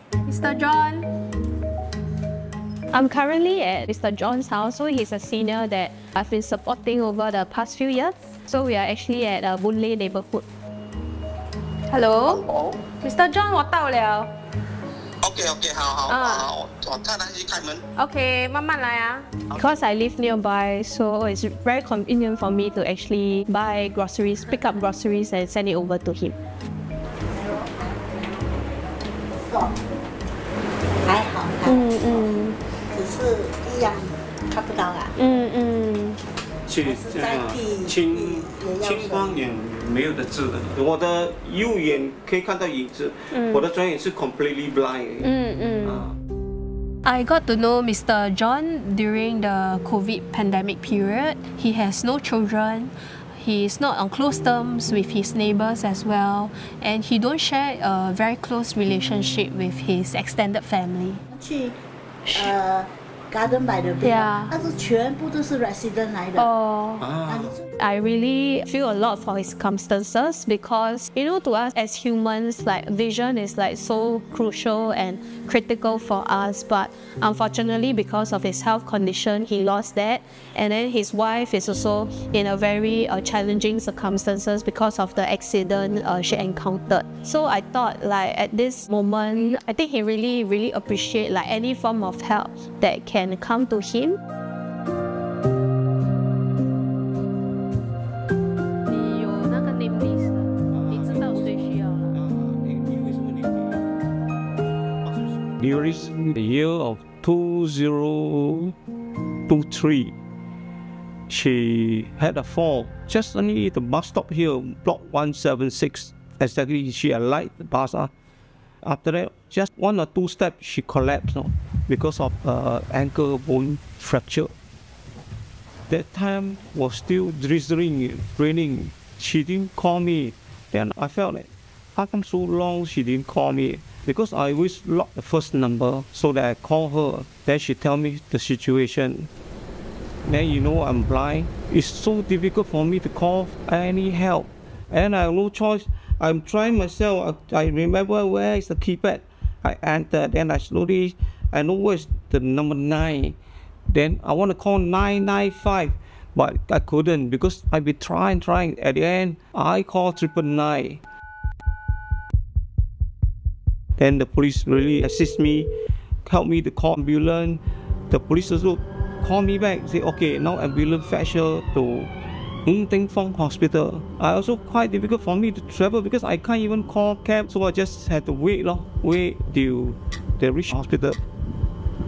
Mr. John. I'm currently at Mr. John's house, so he's a senior that I've been supporting over the past few years. So we are actually at Boon Lay neighborhood. Hello? Mr. John, 我到了。 OK， 好，我看他去开门。 OK， 慢慢来啊。Because I live nearby, so it's very convenient for me to actually buy groceries, pick up groceries and send it over to him. 还好，只是一样看不到啦。 去青光眼没有的治的，我的右眼可以看到影子，我的左眼是 completely blind。 I got to know Mr. John during the COVID pandemic period. He has no children. He is not on close terms with his neighbors as well, and he don't share a very close relationship with his extended family. 去Garden by the Bay， 但是全部都是 resident 来的。 I really feel a lot for his circumstances because, you know, to us as humans, like vision is like so crucial and critical for us. But unfortunately, because of his health condition, he lost that. And then his wife is also in a very challenging circumstances because of the accident she encountered. So I thought, like at this moment, I think he really appreciate like any form of help that can come to him. During the year of 2023, she had a fall just only the bus stop here, block 176. Exactly, she alighted the bus. After that, just 1 or 2 steps, she collapsed because of ankle bone fracture. That time was still drizzling, raining. She didn't call me. Then I felt like, how come so long she didn't call me? Because I always lock the first number so that I call her. Then she tell me the situation. Then you know I'm blind. It's so difficult for me to call any help. And I have no choice. I'm trying myself. I remember where is the keypad. I entered. Then I know where's the number 9. Then I want to call 995. But I couldn't because I've been trying. At the end, I called 999. Then the police really assist me, help me to call ambulance. The police also call me back, say, okay, now ambulance fetch her to Ng Teng Fong Hospital. I also quite difficult for me to travel because I can't even call cab, so I just had to wait till they reach hospital.